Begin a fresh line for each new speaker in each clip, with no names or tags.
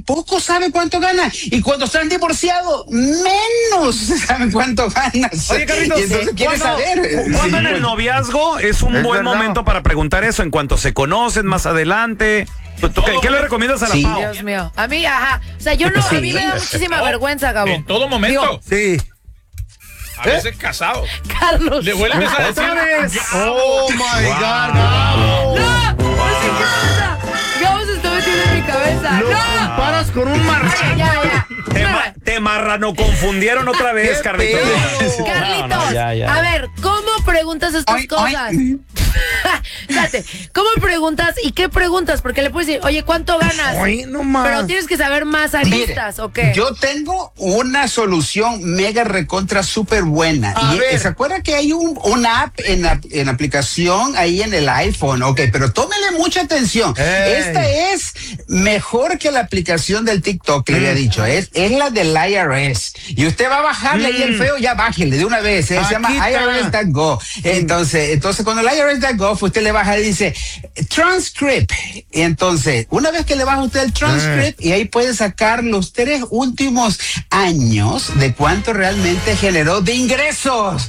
tampoco sabe cuánto gana. Y cuando están divorciados, menos saben cuánto ganas.
Oye, Carlitos,
y entonces quiere saber.
¿Cuándo en el noviazgo es un buen momento para preguntar eso? En cuanto se conocen más adelante. ¿Qué le recomiendas a la Pau?
Dios mío. A mí, ajá. O sea, yo no, a mí me da muchísima vergüenza, Gabo.
En todo momento.
Sí.
A veces casado.
Carlos.
Le vuelves a decir.
¿Otra vez?
Gabo.
Oh my God, Gabo.
¡No! No sé qué pasa. Gabo se está metiendo en mi cabeza.
Lo
¡No!
comparas con un marciano.
Ya.
Te marrano confundieron otra vez, Carlitos.
Carlitos,
No, ya.
a ver, ¿cómo preguntas estas cosas? Espérate, ¿cómo preguntas y qué preguntas? Porque le puedes decir, oye, ¿cuánto ganas?
Ay, no más.
Pero tienes que saber más aristas, ¿o qué?
Yo tengo una solución mega recontra súper buena. ¿Se acuerda que hay una app en aplicación ahí en el iPhone? Ok, pero tómele mucha atención. Esta es mejor que la aplicación del TikTok que le había dicho. Es la del IRS. Y usted va a bajarle ahí el feo, ya bájele de una vez. Se llama IRS.gov. Entonces cuando el IRS.gov usted le baja y dice transcript. Y entonces, una vez que le baja usted el transcript, y ahí puede sacar los 3 últimos años de cuánto realmente generó de ingresos.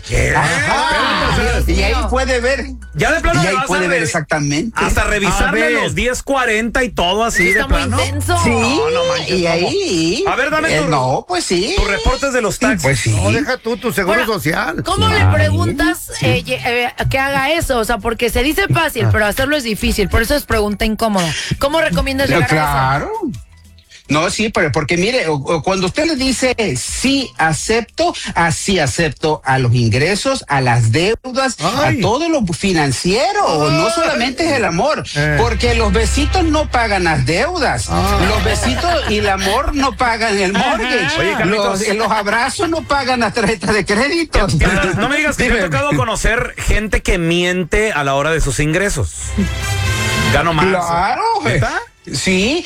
Ajá. Y ahí puede ver.
Ya de plano
y ahí puede ver exactamente.
Hasta revisarle los 10:40 y todo así de
está muy
plano.
intenso.
Sí,
No manches,
y ahí.
A ver, dame
no, pues sí.
tus reportes de los taxis.
Pues sí.
No, deja tú tu seguro social.
¿Cómo le preguntas que haga eso? O sea, porque se dice fácil, pero hacerlo es difícil. Por eso es pregunta incómoda. ¿Cómo recomiendas llegar a
Claro. No, sí, pero porque mire, cuando usted le dice sí acepto, así acepto a los ingresos, a las deudas, a todo lo financiero, no solamente es el amor, porque los besitos no pagan las deudas, los besitos y el amor no pagan el mortgage,
Oye, Carlitos,
los abrazos no pagan las tarjetas de crédito.
No me digas que te ha tocado conocer gente que miente a la hora de sus ingresos. Gano más.
Claro.
¿Neta?
Sí,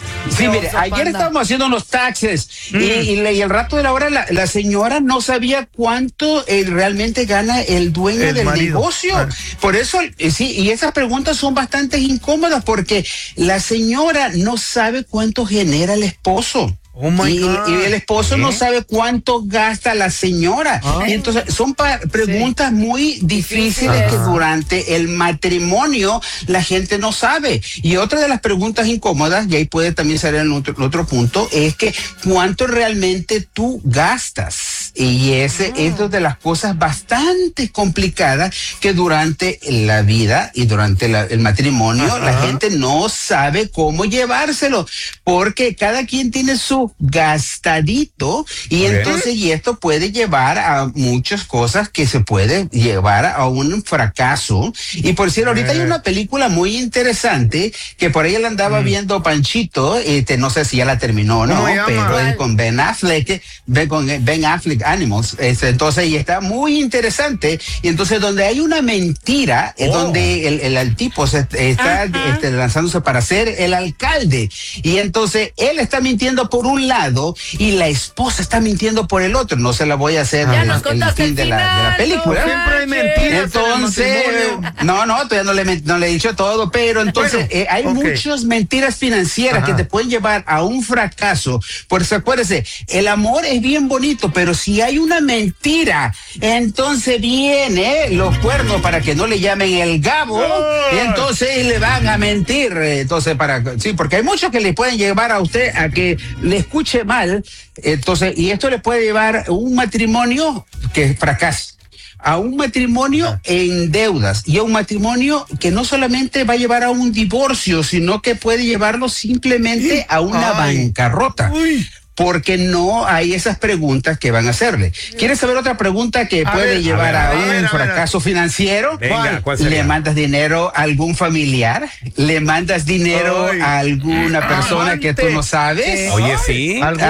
mire, ayer estábamos haciendo unos taxes y el rato de la hora la señora no sabía cuánto realmente gana el dueño del negocio. Por eso, y esas preguntas son bastante incómodas porque la señora no sabe cuánto genera el esposo. Y el esposo no sabe cuánto gasta la señora. Y entonces son preguntas muy difíciles que durante el matrimonio la gente no sabe. Y otra de las preguntas incómodas, y ahí puede también salir en otro punto, es que cuánto realmente tú gastas. Y ese es una de las cosas bastante complicadas que durante la vida y durante el matrimonio la gente no sabe cómo llevárselo, porque cada quien tiene su gastadito y entonces y esto puede llevar a muchas cosas que se puede llevar a un fracaso. Y por cierto, ahorita hay una película muy interesante que por ahí la andaba viendo Panchito, no sé si ya la terminó, ¿no? Pero es con Ben Affleck, Ben Affleck Animals, entonces y está muy interesante. Y entonces donde hay una mentira, es donde el tipo está lanzándose para ser el alcalde, y entonces él está mintiendo por un lado y la esposa está mintiendo por el otro. No se la voy a hacer el fin de la película.
Siempre hay mentiras.
Entonces, todavía no le he dicho todo, pero entonces hay muchas mentiras financieras que te pueden llevar a un fracaso. Por eso acuérdese, el amor es bien bonito, pero si hay una mentira, entonces viene los cuernos para que no le llamen el Gabo, y entonces le van a mentir. Entonces, porque hay muchos que le pueden llevar a usted a que le escuche mal, entonces, y esto le puede llevar a un matrimonio que fracasa, a un matrimonio en deudas, y a un matrimonio que no solamente va a llevar a un divorcio, sino que puede llevarlo simplemente a una bancarrota. Porque no hay esas preguntas que van a hacerle. ¿Quieres saber otra pregunta que puede llevar a un fracaso financiero?
Venga, ¿cuál sería?
¿Le mandas dinero a algún familiar? ¿Le mandas dinero a alguna persona que tú no sabes?
Oye, sí.
Pero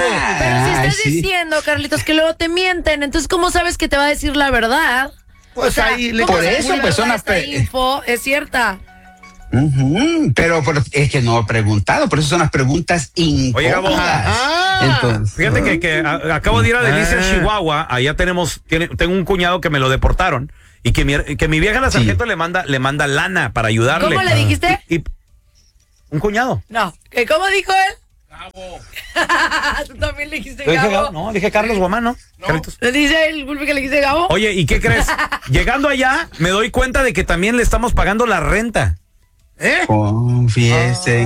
si estás diciendo, Carlitos, que luego te mienten, entonces ¿cómo sabes que te va a decir la verdad?
Pues ahí le
por eso, pues son las
info es cierta.
Pero es que no he preguntado, por eso son las preguntas incómodas.
Entonces, fíjate que acabo de ir a Delicia, Chihuahua. Allá tengo un cuñado que me lo deportaron y que mi vieja la sargento le manda lana para ayudarle.
¿Cómo le dijiste?
Un cuñado.
No. ¿Cómo dijo él? Tú también le dijiste
Dije
Gabo.
Gabo, no, dije Carlos Guamán, ¿no? Carlitos.
¿Le dice el Gulbi que le dijiste Gabo?
Oye, ¿y qué crees? Llegando allá, me doy cuenta de que también le estamos pagando la renta.
Confiesen.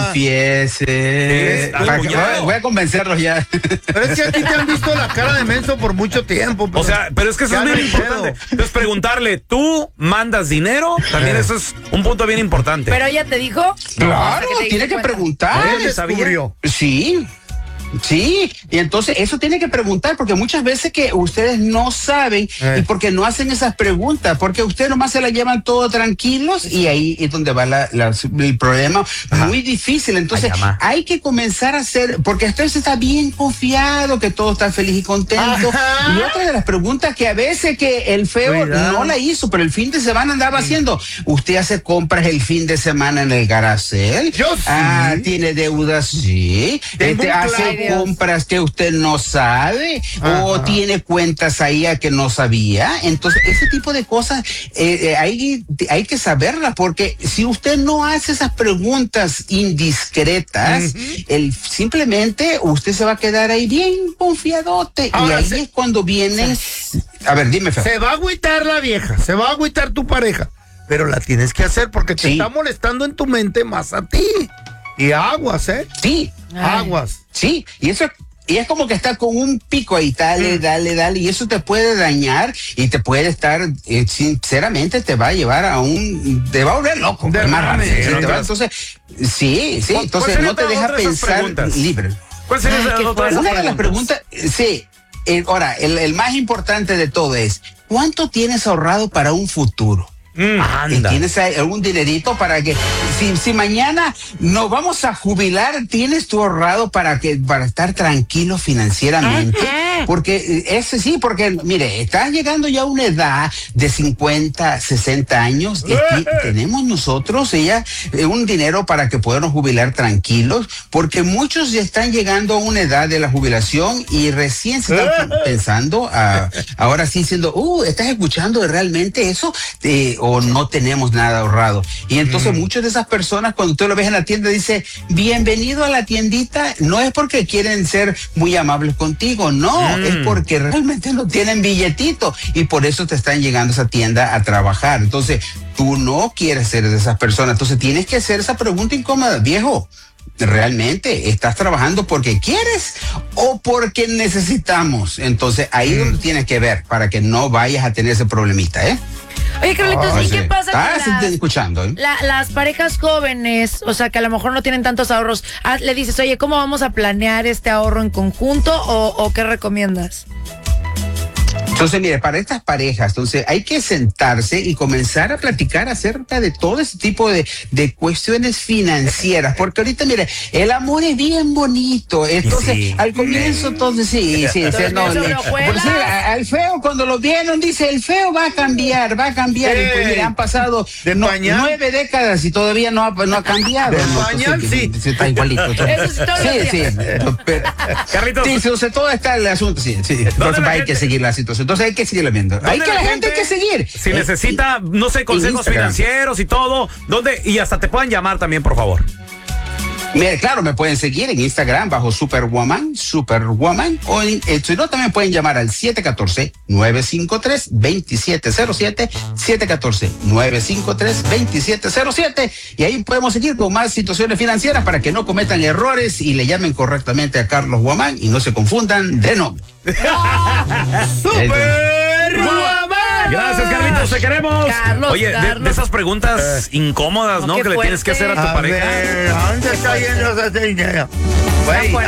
Voy a convencerlos ya.
Pero es que a ti te han visto la cara de menso por mucho tiempo.
O sea, pero es que eso es bien importante. Entonces, preguntarle, ¿tú mandas dinero? También eso es un punto bien importante.
Pero ella te dijo.
Claro, tiene que preguntar.
Ella descubrió.
Sí. Sí, y entonces eso tiene que preguntar, porque muchas veces que ustedes no saben y porque no hacen esas preguntas, porque ustedes nomás se la llevan todo tranquilos y ahí es donde va el problema. Muy difícil. Entonces hay que comenzar a hacer, porque usted está bien confiado que todo está feliz y contento. Y otra de las preguntas que a veces que el feo no la hizo, pero el fin de semana andaba haciendo, usted hace compras el fin de semana en el Garacel.
Yo sí.
Tiene deudas, sí. Hace compras que usted no sabe o tiene cuentas ahí a que no sabía. Entonces, ese tipo de cosas hay que saberlas, porque si usted no hace esas preguntas indiscretas, simplemente usted se va a quedar ahí bien confiadote. Ahora, y ahí es cuando viene... A ver, dime, Fer.
Se va a agüitar la vieja, se va a agüitar tu pareja, pero la tienes que hacer porque te está molestando en tu mente más a ti. Y aguas,
Sí.
Aguas.
Sí, y es como que está con un pico ahí, dale, y eso te puede dañar y te puede estar, sinceramente, te va a llevar te va a volver loco. Entonces, entonces no te deja pensar libre.
¿Cuál sería
una de las preguntas? Sí, ahora, el más importante de todo es, ¿cuánto tienes ahorrado para un futuro? ¿Tienes algún dinerito para que si mañana nos vamos a jubilar, tienes tú ahorrado para estar tranquilo financieramente? Porque porque mire, estás llegando ya a una edad de 50, 60 años y tenemos nosotros un dinero para que podamos jubilar tranquilos, porque muchos ya están llegando a una edad de la jubilación y recién se están pensando ahora sí diciendo, ¿estás escuchando realmente eso? O no tenemos nada ahorrado. Y entonces muchas de esas personas, cuando usted lo ves en la tienda, dice, bienvenido a la tiendita, no es porque quieren ser muy amables contigo, no, es porque realmente no tienen billetito y por eso te están llegando a esa tienda a trabajar. Entonces, tú no quieres ser de esas personas, entonces tienes que hacer esa pregunta incómoda, viejo. ¿Realmente estás trabajando porque quieres o porque necesitamos? Entonces, ahí es donde tienes que ver para que no vayas a tener ese problemita,
Oye, Carlitos, ¿y qué pasa con las parejas jóvenes? O sea, que a lo mejor no tienen tantos ahorros. Le dices, oye, ¿cómo vamos a planear este ahorro en conjunto o qué recomiendas?
Entonces, mire, para estas parejas, entonces hay que sentarse y comenzar a platicar acerca de todo ese tipo de cuestiones financieras, porque ahorita, mire, el amor es bien bonito, entonces al comienzo, entonces al feo cuando lo vieron, dice, el feo va a cambiar, y pues mire, han pasado 9 décadas y todavía no ha cambiado. Está igualito.
Carlitos.
Sí, entonces todo está el asunto, entonces hay que seguir la situación. Entonces hay que seguirlo viendo. La gente hay que seguir.
Si necesita, no sé, consejos financieros y todo, ¿dónde? Y hasta te puedan llamar también, por favor.
Mira, claro, me pueden seguir en Instagram bajo Superwoman, o si no, también pueden llamar al 714-953-2707, 714-953-2707, y ahí podemos seguir con más situaciones financieras para que no cometan errores y le llamen correctamente a Carlos Guamán y no se confundan de nombre.
¡Superwoman!
Gracias, Carlitos, te queremos.
Carlos,
Oye, de esas preguntas incómodas, ¿no? Que le tienes que hacer a tu pareja.
¿Dónde está yendo ese dinero?